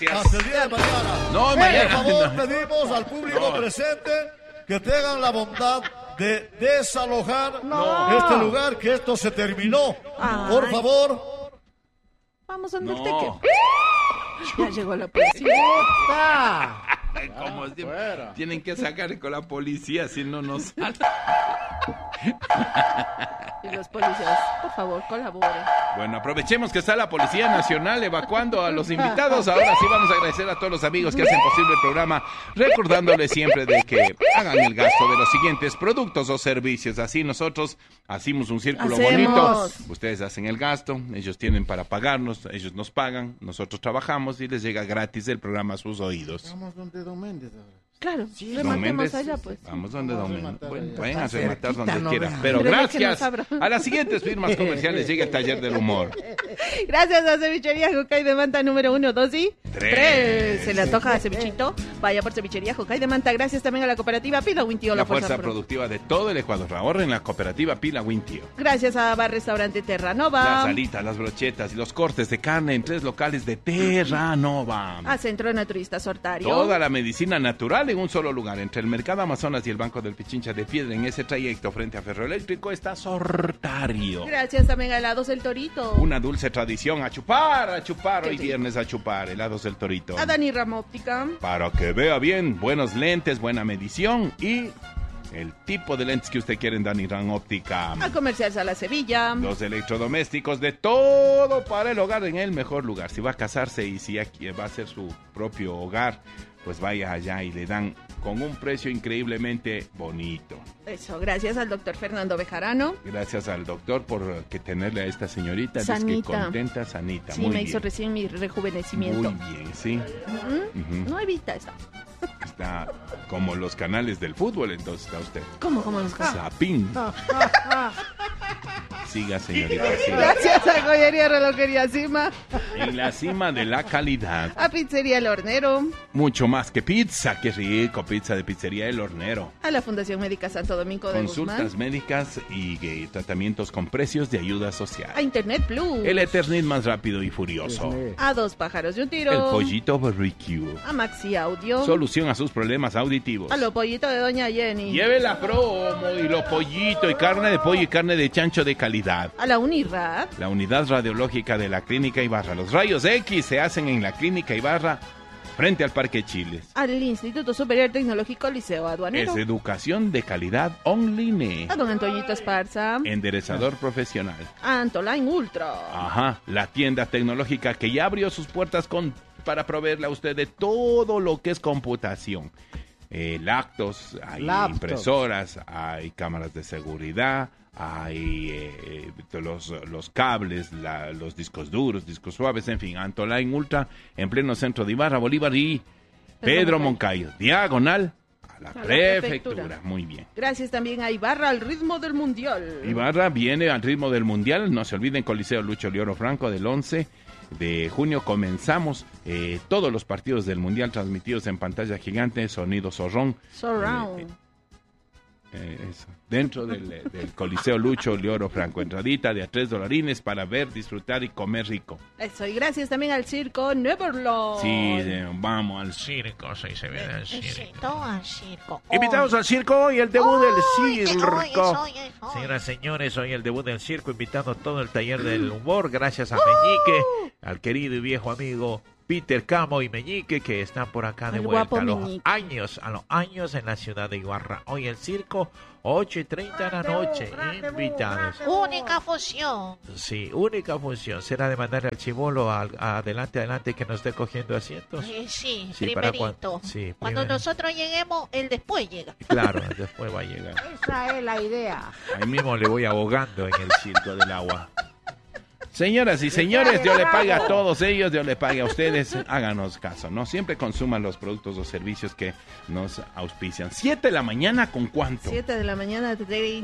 gracias. Hasta el día de mañana. No, mañana. Por favor, pedimos al público presente que tengan la bondad de desalojar este lugar, que esto se terminó. Por favor. Vamos a andar Ya llegó la policía. Como siempre, tienen que sacar con la policía, si no nos sale. Y los policías, por favor, colaboren. Bueno, aprovechemos que está la Policía Nacional evacuando a los invitados. Ahora sí vamos a agradecer a todos los amigos que hacen posible el programa, recordándoles siempre de que hagan el gasto de los siguientes productos o servicios. Así nosotros hacemos un círculo bonito. Ustedes hacen el gasto, ellos tienen para pagarnos, ellos nos pagan, nosotros trabajamos y les llega gratis el programa a sus oídos. Vamos donde Don Méndez ahora. Claro, rematemos allá, pues. Vamos donde Don Méndez. Bueno, pueden a rematar donde quieran. Pero gracias a las siguientes firmas comerciales llega el Taller del Humor. Gracias a Cevichería Jocay de Manta número 1, 2 y 3. Se le antoja a cevichito. Vaya por Cevichería Jocay de Manta. Gracias también a la cooperativa Pila Wintio. La fuerza productiva de todo el Ecuador. Ahorren la cooperativa Pila Wintio. Gracias a Bar Restaurante Terranova. Las alitas, las brochetas y los cortes de carne en 3 locales de Terranova. A Centro Naturista Sortario. Toda la medicina natural en un solo lugar. Entre el Mercado Amazonas y el Banco del Pichincha de Piedra, en ese trayecto frente a Ferroeléctrico, está Sortario. Gracias también a Helados El Torito. Una dulce tradición. A chupar. Hoy viernes a chupar. Helados El Torito. A Dani Ramóptica. Para que vea bien, buenos lentes, buena medición y el tipo de lentes que usted quiere en Dani Ramóptica. A Comercial Sala Sevilla. Los electrodomésticos de todo para el hogar en el mejor lugar. Si va a casarse y si va a hacer su propio hogar, pues vaya allá y le dan con un precio increíblemente bonito. Eso, gracias al doctor Fernando Bejarano. Gracias al doctor por que tenerle a esta señorita. Sanita. Dice que contenta, sanita. Sí, muy me bien. hizo recién mi rejuvenecimiento. Muy bien, sí. No evita eso. Está como los canales del fútbol, entonces está usted. ¿Cómo los canales? Zapín. Siga, señorita. Siga. Gracias a Joyería Relojería Cima. En la cima de la calidad. A Pizzería El Hornero. Mucho más que pizza, qué rico, pizza de Pizzería El Hornero. A la Fundación Médica Santo Domingo de Consultas Guzmán. médicas y tratamientos con precios de ayuda social. A Internet Plus. El Ethernet más rápido y furioso. A Dos Pájaros de un Tiro. El Pollito Barbecue. A Maxi Audio. Solución a sus problemas auditivos. A los pollitos de Doña Jenny. Lleve la promo y los pollitos y carne de pollo y carne de chancho de calidad. A la Unirad. La unidad radiológica de la Clínica Ibarra. Los rayos X se hacen en la Clínica Ibarra frente al Parque Chiles. Al Instituto Superior Tecnológico Liceo Aduanero. Es educación de calidad online. A don Antoñito Esparza. Enderezador profesional. A Antoline Ultra. Ajá, la tienda tecnológica que ya abrió sus puertas para proveerle a usted de todo lo que es computación. Laptops, hay impresoras, hay cámaras de seguridad, hay los cables, los discos duros, discos suaves, en fin, Antoline Ultra, en pleno centro de Ibarra, Bolívar y Pedro Moncayo, diagonal a la prefectura. Muy bien. Gracias también a Ibarra, al ritmo del mundial. Ibarra viene al ritmo del mundial, no se olviden, Coliseo Lucho Lioro Franco, del 11 de junio comenzamos todos los partidos del mundial transmitidos en pantalla gigante, sonido zorrón. Surround. Eso. Dentro del Coliseo Lucho Lioro Franco, entradita de a $3 para ver, disfrutar y comer rico. Eso, y gracias también al circo Neverland. Sí, vamos al circo, sí, se ve al circo. Al circo. Invitados al circo y el debut del circo. Señoras y señores, hoy el debut del circo, invitando todo el taller del humor, gracias a Meñique, al querido y viejo amigo Peter Camo y Meñique, que están por acá de vuelta a los años en la ciudad de Ibarra. Hoy el circo, 8:30 de la noche, invitados. Única función. Sí, única función. Será de mandarle al chibolo adelante que nos esté cogiendo asientos. Sí, primerito. Cuando nosotros lleguemos, él después llega. Claro, después va a llegar. Esa es la idea. Ahí mismo le voy ahogando en el circo del agua. Señoras y señores, Dios le pague a todos ellos, Dios le pague a ustedes, háganos caso, ¿no? Siempre consuman los productos o servicios que nos auspician. 7 de la mañana, ¿con cuánto? 7 de la mañana,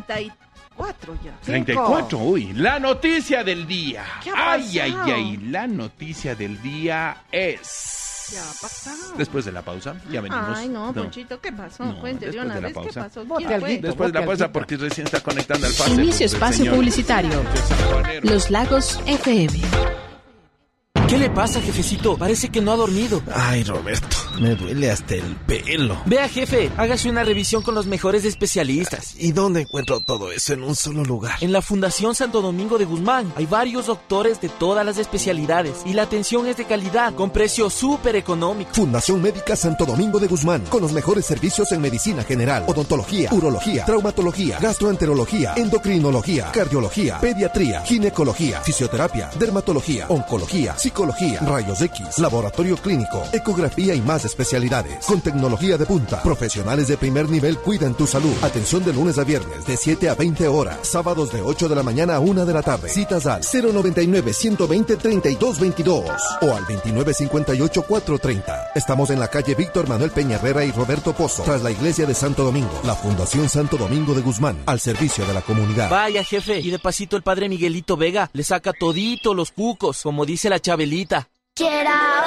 34 ya. 34, uy, la noticia del día. ¿Qué ha pasado? Ay, la noticia del día es... Ya ha pasado. Después de la pausa, ya venimos. Ay, no, Ponchito, ¿qué pasó? No, Cuente de una vez, ¿qué pasó? Después de la pausa, porque recién está conectando al pase. Inicio espacio publicitario. Los Lagos FM. ¿Qué le pasa, jefecito? Parece que no ha dormido. Ay, Roberto, me duele hasta el pelo. Vea, jefe, hágase una revisión con los mejores especialistas. ¿Y dónde encuentro todo eso en un solo lugar? En la Fundación Santo Domingo de Guzmán. Hay varios doctores de todas las especialidades y la atención es de calidad, con precios súper económicos. Fundación Médica Santo Domingo de Guzmán, con los mejores servicios en medicina general, odontología, urología, traumatología, gastroenterología, endocrinología, cardiología, pediatría, ginecología, fisioterapia, dermatología, oncología, psicología, rayos X, laboratorio clínico, ecografía y más especialidades. Con tecnología de punta, profesionales de primer nivel cuidan tu salud. Atención de lunes a viernes de 7 a 20 horas, sábados de 8 de la mañana a 1 de la tarde. Citas al 099-120-3222 o al 2958-430. Estamos en la calle Víctor Manuel Peña Herrera y Roberto Pozo, tras la iglesia de Santo Domingo. La Fundación Santo Domingo de Guzmán, al servicio de la comunidad. Vaya, jefe, y de pasito el padre Miguelito Vega le saca todito los cucos, como dice la Chabelita. Quiero